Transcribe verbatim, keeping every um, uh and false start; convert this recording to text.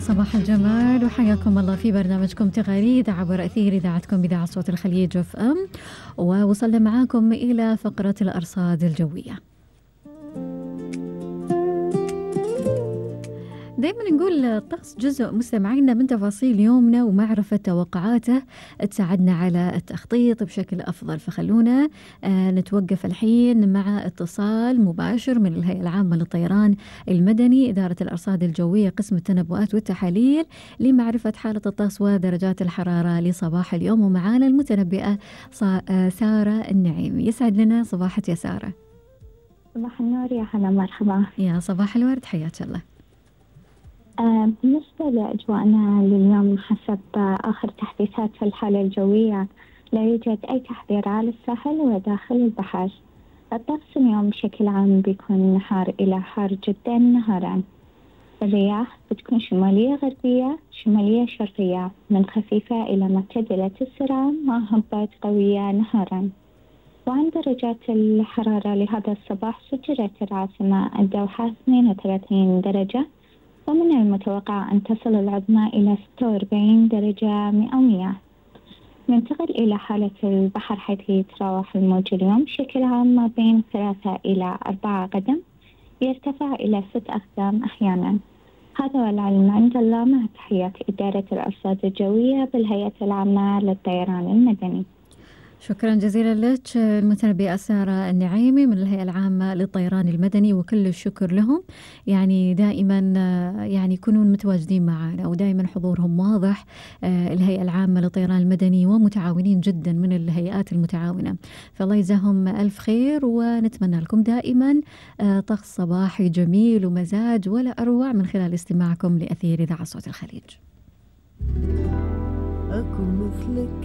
صباح الجمال وحياكم الله في برنامجكم تغاريد عبر أثير إذاعتكم إذاعة صوت الخليج اف ام، ووصلنا معاكم إلى فقرة الأرصاد الجوية. دائما نقول الطقس جزء مستمعينا من تفاصيل يومنا، ومعرفة توقعاته تساعدنا على التخطيط بشكل أفضل. فخلونا آه نتوقف الحين مع اتصال مباشر من الهيئة العامة للطيران المدني إدارة الأرصاد الجوية قسم التنبؤات والتحاليل لمعرفة حالة الطقس ودرجات الحرارة لصباح اليوم. ومعانا المتنبئة سارة النعيمي. يسعد لنا صباحك يا سارة. صباح النور، يا هلا مرحبا. يا صباح الورد، حياك الله. آه بالنسبة لأجواءنا لليوم حسب آه آخر تحديثات في الحالة الجوية لا يوجد أي تحذير على الساحل وداخل البحر. الطقس اليوم بشكل عام بيكون حار إلى حار جدا نهارا. الرياح بتكون شمالية غربية شمالية شرقية من خفيفة إلى معتدلة السرعة مع هبات قوية نهارا. وعن درجات الحرارة لهذا الصباح سجلت العاصمة الدوحة اثنين وثلاثين درجة، ومن المتوقع أن تصل العظمى إلى ستة وأربعين درجة مئوية. ننتقل إلى حالة البحر حيث يتراوح الموج اليوم بشكل عام ما بين ثلاثة إلى أربعة قدم، يرتفع إلى ست أقدام أحيانا. هذا والعلم عند الله، مع تحيات إدارة الأرصاد الجوية بالهيئة العامة للطيران المدني. شكرا جزيلا لك المتنبئة سارة النعيمي من الهيئة العامة للطيران المدني، وكل الشكر لهم. يعني دائما يعني يكونون متواجدين معنا ودائما حضورهم واضح. الهيئة العامة للطيران المدني ومتعاونين جدا من الهيئات المتعاونة، فالله يجزاهم ألف خير، ونتمنى لكم دائما طقس صباحي جميل ومزاج ولا أروع من خلال استماعكم لأثير إذاعة صوت الخليج. أكون مثلك